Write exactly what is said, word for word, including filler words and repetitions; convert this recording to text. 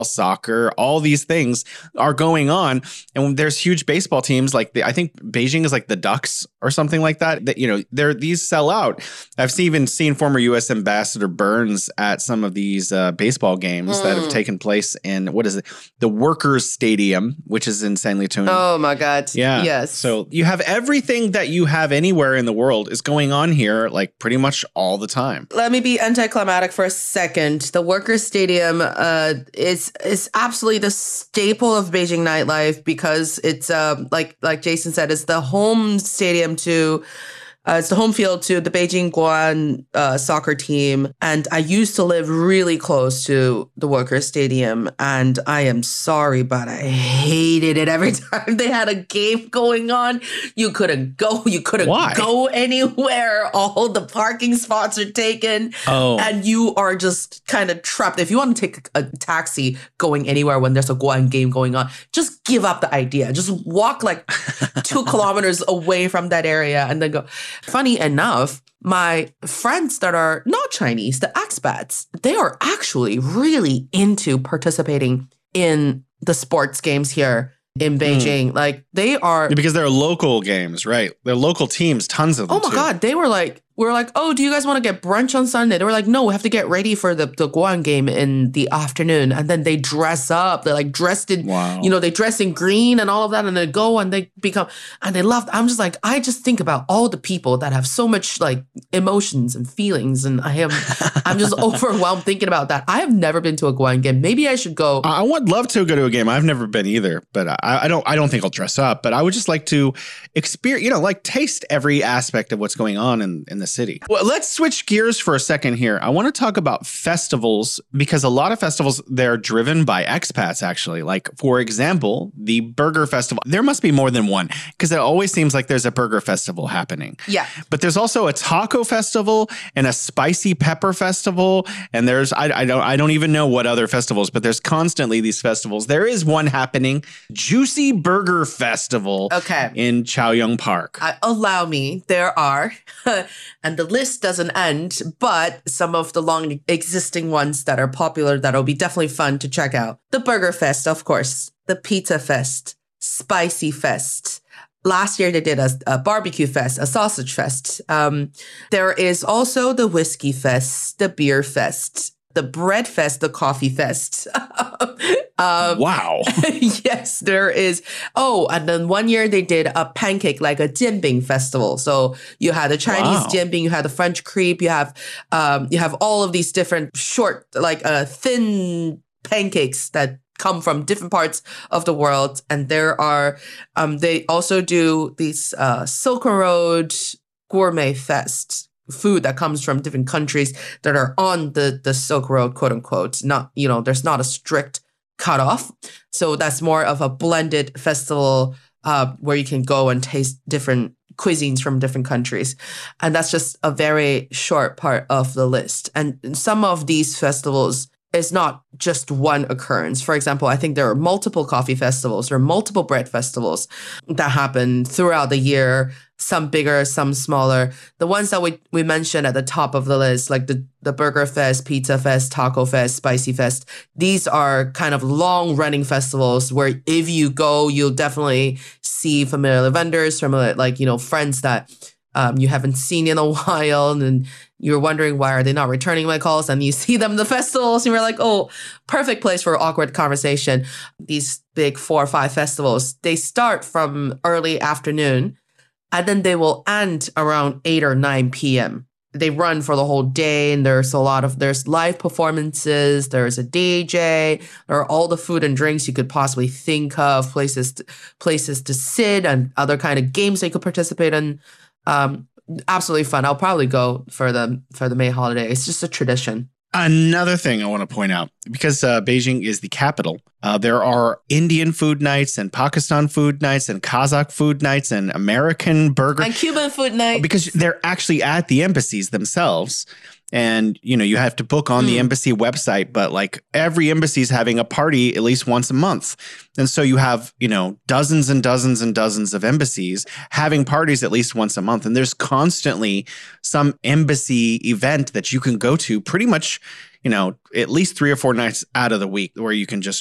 soccer, all these things are going on. And there's huge baseball teams like the, I think Beijing is like the Ducks or something like that. That, you know, they're these sell out. I've seen, even seen former U S Ambassador Burns at some of these uh, baseball games mm. that have taken place in, what is it? The Workers Stadium, which is in Sanlitun. Oh my God. Yeah. Yes. So you have everything that you have anywhere in the world is going on here, like pretty much all the time. Let me be anticlimactic for a second. The Workers Stadium uh, is is absolutely the staple of Beijing nightlife because it's um, like like Jason said, it's the home stadium to. Uh, it's the home field to the Beijing Guoan uh, soccer team. And I used to live really close to the Workers Stadium. And I am sorry, but I hated it every time they had a game going on. You couldn't go. You couldn't Why? go anywhere. All the parking spots are taken. Oh. And you are just kind of trapped. If you want to take a taxi going anywhere when there's a Guoan game going on, just give up the idea. Just walk like two kilometers away from that area and then go. Funny enough, my friends that are not Chinese, the expats, they are actually really into participating in the sports games here in Beijing. Mm. Like they are... Because they're local games, right? They're local teams, tons of them Oh my too. God, they were like... We were like, oh, do you guys want to get brunch on Sunday? They were like, no, we have to get ready for the, the Guoan game in the afternoon. And then they dress up. They're like dressed in, wow. you know, they dress in green and all of that. And they go and they become, and they love, I'm just like, I just think about all the people that have so much like emotions and feelings. And I am, I'm just overwhelmed thinking about that. I have never been to a Guoan game. Maybe I should go. I would love to go to a game. I've never been either, but I, I don't, I don't think I'll dress up, but I would just like to experience, you know, like taste every aspect of what's going on in, in the city. Well, let's switch gears for a second here. I want to talk about festivals because a lot of festivals, they're driven by expats, actually. Like, for example, the Burger Festival. There must be more than one because it always seems like there's a burger festival happening. Yeah. But there's also a taco festival and a spicy pepper festival. And there's, I, I don't I don't even know what other festivals, but there's constantly these festivals. There is one happening, Juicy Burger Festival okay. in Chaoyang Park. Uh, allow me, there are. And the list doesn't end, but some of the long existing ones that are popular that'll be definitely fun to check out. The Burger Fest, of course. The Pizza Fest. Spicy Fest. Last year, they did a, a barbecue fest, a sausage fest. Um, there is also the Whiskey Fest, the Beer Fest, the Bread Fest, the Coffee Fest. um, wow. Yes, there is. Oh, and then one year they did a pancake, like a jianbing festival. So you had the Chinese wow. jianbing, you had the French crepe, you have um, you have all of these different short, like uh, thin pancakes that come from different parts of the world. And there are, um, they also do these uh, Silk Road Gourmet Fest. Food that comes from different countries that are on the, the Silk Road, quote unquote. Not, you know, there's not a strict cutoff. So that's more of a blended festival uh, where you can go and taste different cuisines from different countries. And that's just a very short part of the list. And some of these festivals is not just one occurrence. For example, I think there are multiple coffee festivals or multiple bread festivals that happen throughout the year, some bigger, some smaller. The ones that we, we mentioned at the top of the list, like the, the Burger Fest, Pizza Fest, Taco Fest, Spicy Fest, these are kind of long-running festivals where if you go, you'll definitely see familiar vendors, familiar, like, you know, friends that um, you haven't seen in a while, and you're wondering why are they not returning my calls, and you see them in the festivals and you're like, oh, perfect place for awkward conversation. These big four or five festivals, they start from early afternoon and then they will end around eight or nine p.m. They run for the whole day, and there's a lot of, there's live performances, there's a D J, there are all the food and drinks you could possibly think of, places to, places to sit and other kind of games they could participate in. Um, absolutely fun. I'll probably go for the for the May holiday. It's just a tradition. Another thing I want to point out, because uh, Beijing is the capital, uh, there are Indian food nights and Pakistan food nights and Kazakh food nights and American burger. And Cuban food nights. Because they're actually at the embassies themselves. And, you know, you have to book on mm. the embassy website, but like every embassy is having a party at least once a month. And so you have, you know, dozens and dozens and dozens of embassies having parties at least once a month. And there's constantly some embassy event that you can go to pretty much, you know, at least three or four nights out of the week where you can just